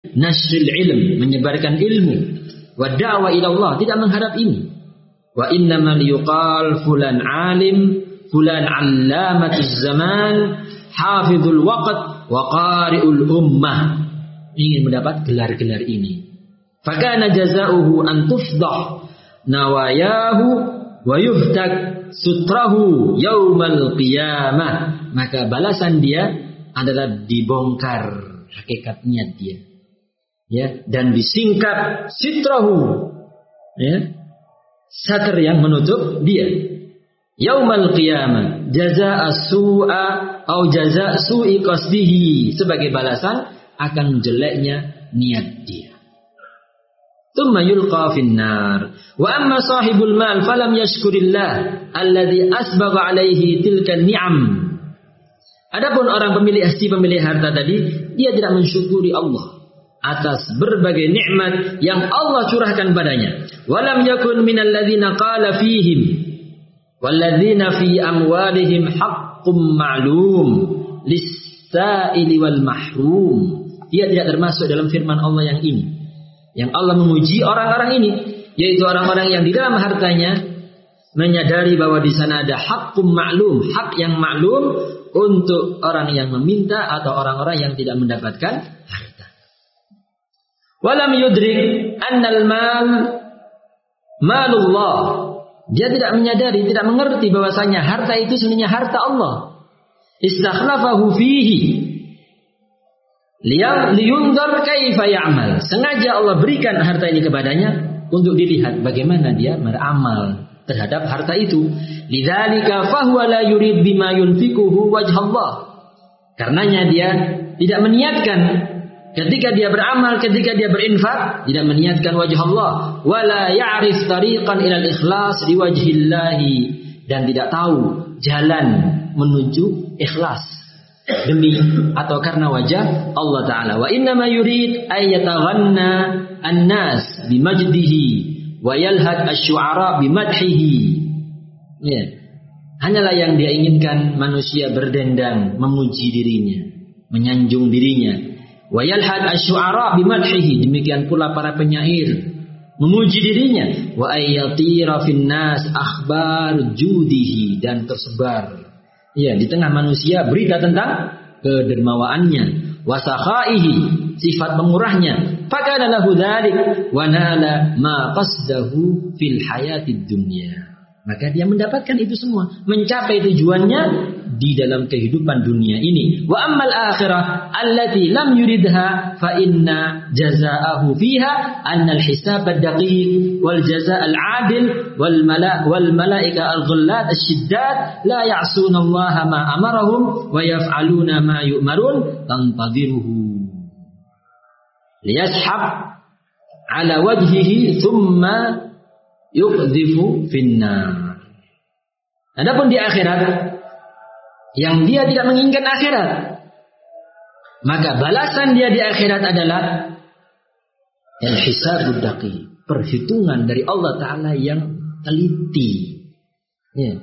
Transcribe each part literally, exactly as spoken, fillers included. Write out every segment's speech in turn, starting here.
nasril ilm, menyebarkan ilmu, wa da'wa ila Allah, tidak mengharap ini. Wa innamal yuqal fulan alim, fulan allamatuz zaman, hafizul waqt wa qari'ul ummah. Ingin mendapat gelar-gelar ini. Fakana jazaohu an tufdah nawayahu wa yuhtak sutrahu yaumal qiyamah. Maka balasan dia adalah dibongkar hakikat niat dia, ya, dan disingkap sitrahu, ya, satar yang menutup dia. Yaumal qiyamah jazaa su'a atau jazaa su'i qasdihi, sebagai balasan akan jeleknya niat dia. Thumma yulqa fin nar. Wa amma sahibul mal falam yashkurillah alladhi asbagha alaihi tilka ni'am. Adapun orang pemilik si pemilik harta tadi, dia tidak mensyukuri Allah atas berbagai nikmat yang Allah curahkan padanya. Walam yakun minal ladzina qala fihim walladzina fi amwalihim haqqum ma'lum lis-sa'ili wal mahrum. Dia tidak termasuk dalam firman Allah yang ini, yang Allah memuji orang-orang ini, yaitu orang-orang yang di dalam hartanya menyadari bahwa di sana ada haqqum ma'lum, hak yang maklum untuk orang yang meminta atau orang-orang yang tidak mendapatkan harta. Walam yudrik annal mal malullah. Dia tidak menyadari, tidak mengerti bahwasanya harta itu sebenarnya harta Allah. Istakhlafahu fihi liyundar kaifa ya'mal. Sengaja Allah berikan harta ini kepadanya untuk dilihat bagaimana dia beramal terhadap harta itu. Lidzalika fahuwa la yurid bima yunfikuhu wajhallah. Karenanya dia tidak meniatkan ketika dia beramal, ketika dia berinfak, tidak meniatkan wajah Allah. Wala ya'rif tariqan ilal ikhlas liwajhillahi, dan tidak tahu jalan menuju ikhlas demi atau karena wajah Allah Ta'ala. Wa innama yurid ayyataghanna an-nas bimajdihi wa yalhad asy-syu'ara bimadhihi. Ya. Hanyalah yang dia inginkan manusia berdendang memuji dirinya, menyanjung dirinya. Wa yalhad asy-syu'ara bimadhihi, demikian pula para penyair memuji dirinya. Wa ayyatira fin nas akhbar judihi, dan tersebar ya di tengah manusia berita tentang kedermawaannya, wasakhaihi, sifat pemurahnya. Fakana lahu dzalik wa nala ma qasdahu fil hayatid dunya. Maka dia mendapatkan itu semua, mencapai tujuannya di dalam kehidupan dunia ini. Wa ammal akhirah allati lam yuridha fa inna jazaahu fiha anna al-hisab ad-daqiq wal jazaa al-adil wal mala wal malaika al-ghullat asy-shiddat la ya'suna Allah ma amarahum wa yaf'aluna ma yu'marun tantadiruhu liyashab ala wajhihi thumma yuqdhifu finnar. Adapun di akhirat, yang dia tidak menginginkan akhirat, maka balasan dia di akhirat adalah al-hisabud daqiq, perhitungan dari Allah Ta'ala yang teliti. Ya.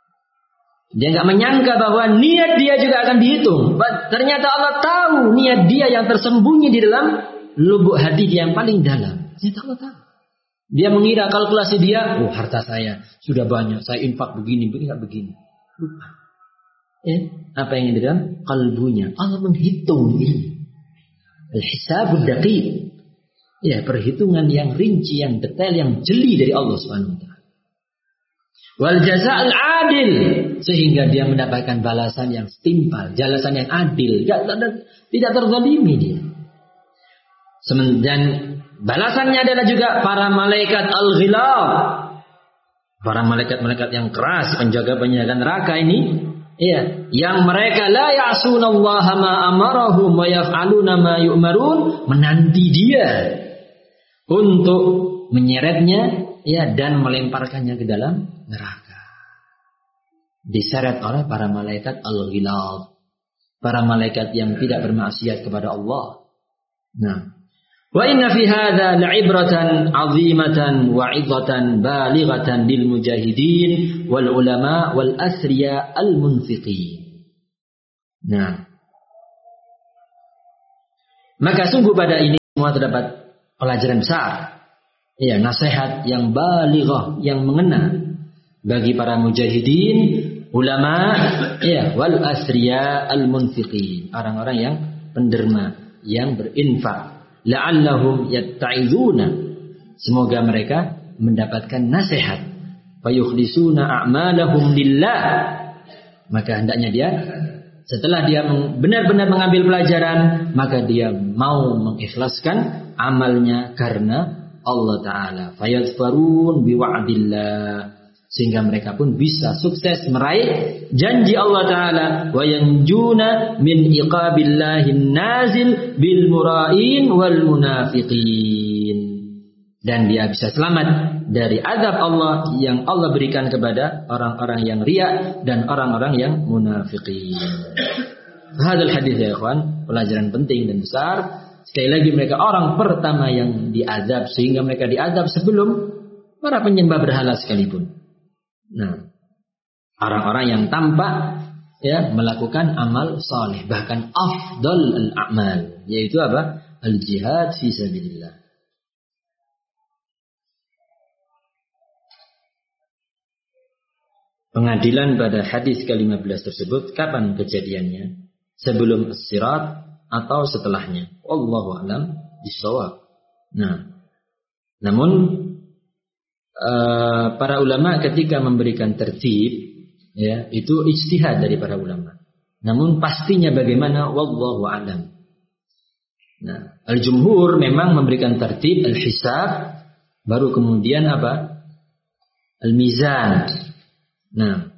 Dia nggak menyangka bahwa niat dia juga akan dihitung. Ternyata Allah tahu niat dia yang tersembunyi di dalam lubuk hati dia yang paling dalam. Ternyata Allah tahu. Dia mengira kalkulasi dia, oh harta saya sudah banyak, saya infak begini, begini, begini. Lupa. Ya, apa yang di dalam kalbunya? Allah menghitung ini. Al-hisabud daqiq. Ya, perhitungan yang rinci, yang detail, yang jeli dari Allah Subhanahu wa taala. Wal jazaa al-adil, sehingga dia mendapatkan balasan yang setimpal, balasan yang adil, tidak tidak terzalimi dia. Dan balasannya adalah juga para malaikat al-ghilab, para malaikat-malaikat yang keras, penjaga-penjaga neraka ini, ya, yang mereka la ya'sunallaha ma amarahum wa yaf'aluna ma yu'marun, menanti dia untuk menyeretnya, ya, dan melemparkannya ke dalam neraka. Diseret oleh para malaikat al-ghilab, para malaikat yang tidak bermaksiat kepada Allah. Nah, wa inna fi hadza la'ibratan 'azimatan wa 'idatan balighatan lil mujahidin wal ulama wal asriya al munfiqin. Nah, maka sungguh pada ini semua terdapat pelajaran besar. Ya, nasihat yang balighah, yang mengena bagi para mujahidin, ulama, ya, wal asriya al munfiqin, orang-orang yang penderma, yang berinfak. La'allahum yatta'izuna, semoga mereka mendapatkan nasihat. Fayukhlisuna a'malahum lillah, maka hendaknya dia setelah dia benar-benar mengambil pelajaran, maka dia mau mengikhlaskan amalnya karena Allah Ta'ala. Fayadfarun biwa'dillah, sehingga mereka pun bisa sukses meraih janji Allah Ta'ala. Wa yanjuna min iqabillahin nazil bil mura'in wal munafiqin, dan dia bisa selamat dari azab Allah yang Allah berikan kepada orang-orang yang riya dan orang-orang yang munafiqin. Hadal hadis ya ikhwan, pelajaran penting dan besar. Sekali lagi, mereka orang pertama yang diazab, sehingga mereka diazab sebelum para penyembah berhala sekalipun. Nah, orang-orang yang tanpa ya melakukan amal saleh, bahkan afdal al-a'mal, yaitu apa? Al-jihad fi sabilillah. Pengadilan pada hadis ke lima belas tersebut, kapan kejadiannya? Sebelum as-sirat atau setelahnya? Wallahu a'lam bishawab. Nah, namun uh, para ulama ketika memberikan tertib, ya, itu ijtihad dari para ulama. Namun pastinya bagaimana? Wallahu a'lam. Nah, al-jumhur memang memberikan tertib al-hisab, baru kemudian apa? Al-mizan. Nah,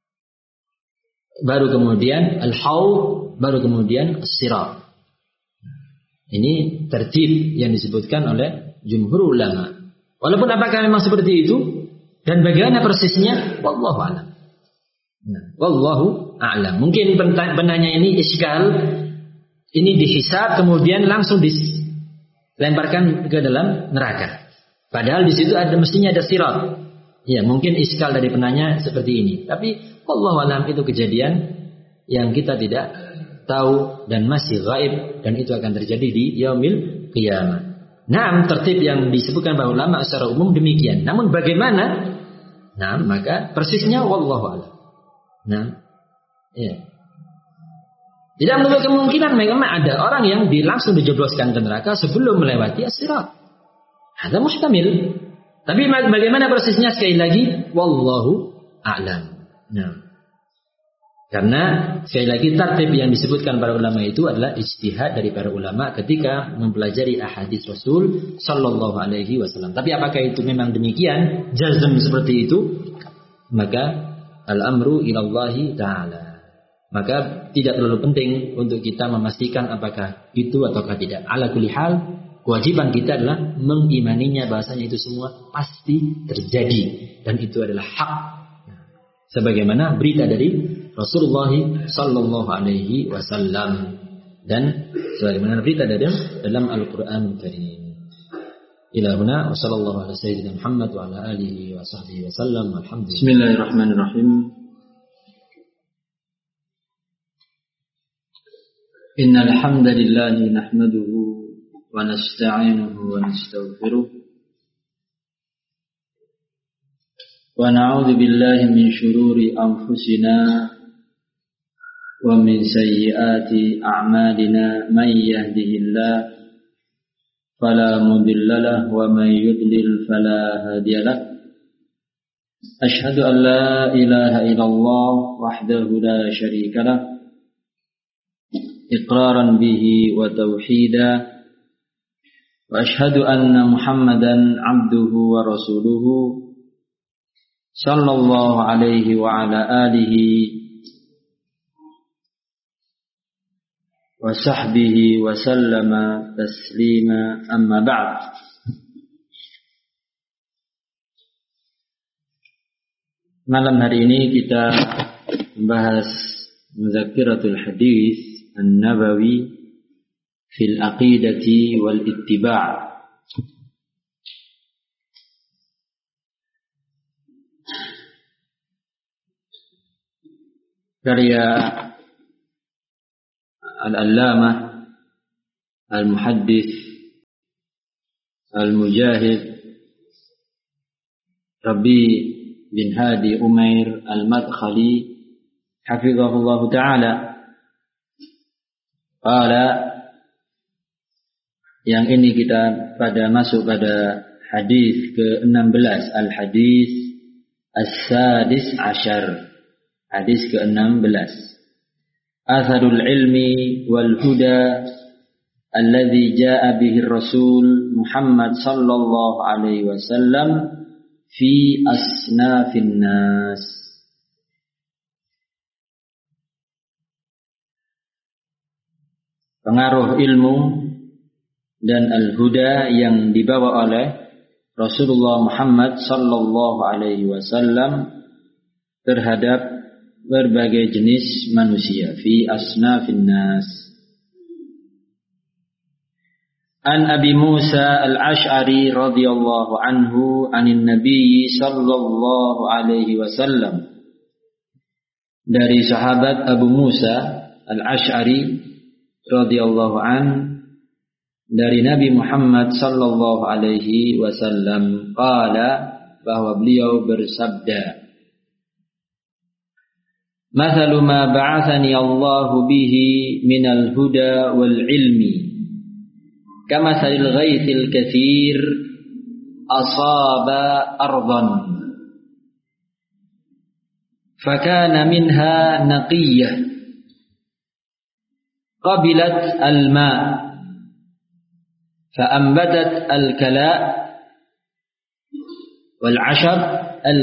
baru kemudian al-haud, baru kemudian as-sirat. Ini tertib yang disebutkan oleh jumhur ulama. Walaupun apakah memang seperti itu dan bagaimana persisnya, wallahu a'lam. Nah, wallahu a'lam. Mungkin penanya ini iskal, ini dihisab kemudian langsung dilemparkan ke dalam neraka. Padahal di situ ada mestinya ada sirat. Ya, mungkin iskal dari penanya seperti ini. Tapi wallahu a'lam, itu kejadian yang kita tidak tahu dan masih gaib, dan itu akan terjadi di yaumil qiyamah. Nah, tertib yang disebutkan para ulama secara umum demikian. Namun bagaimana? Nah, maka persisnya wallahu a'lam. Nah, ya. Tidak menutup kemungkinan memang ada orang yang langsung dijebloskan ke neraka sebelum melewati as-sirat. Ada muhtamil. Tapi bagaimana persisnya, sekali lagi wallahu a'lam. Nah, karena sekali lagi tertib yang disebutkan para ulama itu adalah ijtihad dari para ulama ketika mempelajari ahadits Rasul sallallahu alaihi wasallam. Tapi apakah itu memang demikian, jazm seperti itu? Maka al-amru ilallahi ta'ala. Maka tidak terlalu penting untuk kita memastikan apakah itu ataukah tidak. Ala kulli hal, kewajiban kita adalah mengimaninya bahasanya itu semua pasti terjadi dan itu adalah hak. Sebagaimana berita dari Rasulullah sallallahu alaihi wasallam dan sebagaimana berita dari dalam Al-Qur'an Karim. Ila huna wa sallallahu ala sayyidina Muhammad wa ala alihi wa sahbihi wasallam. Alhamdulillah. Bismillahirrahmanirrahim. Innal hamdalillah nahmaduhu wa nasta'inuhu wa nastaghfiruh. Wa na'udzu billahi min shururi anfusina wa min sayyiati a'malina, may yahdihillahu fala mudilla lahu wa may yudlil fala hadiya lahu. Ashhadu an la ilaha illallah wahdahu la syarika lahu iqraran bihi wa tauhida, wa ashhadu anna Muhammadan 'abduhu wa rasuluhu sallallahu alaihi wa ala alihi wa sahbihi wa sallama taslima, amma ba'd. Malam hari ini kita membahas Mudzakiratul Hadis An-Nabawi fil Aqidati wal Ittiba'. Karya Al-Allamah Al-Muhaddits Al-Mujahid Rabi bin Hadi Umair Al-Madkhali hafizahullah ta'ala. Qala, yang ini kita pada masuk pada hadis ke enam belas, al-hadis as-sadis ashar, hadis ke enam belas. Atharul ilmi wal huda alladhi jaa bihi Rasul Muhammad sallallahu alaihi wasallam fi asnafin nas. Pengaruh ilmu dan al-huda yang dibawa oleh Rasulullah Muhammad sallallahu alaihi wasallam terhadap berbagai jenis manusia fi asnafin nas. An Abi Musa al-Ash'ari radhiyallahu anhu anin Nabi sallallahu alaihi wasallam, dari sahabat Abu Musa al-Ash'ari radhiyallahu an, dari Nabi Muhammad sallallahu alaihi wasallam, qala, bahwa beliau bersabda, mathalu ma ba'athani Allahu bihi minal huda wal ilmi kamathalil ghaithil katsir asaba ardan fakana minha naqiyyah qabilat al-ma' فأنبتت الكلاء والعشب